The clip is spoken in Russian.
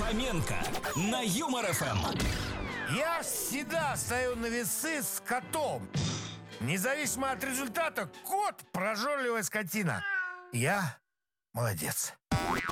Фоменко на Юмор ФМ. Я всегда стою на весы с котом. Независимо от результата, кот — прожорливая скотина. Я молодец.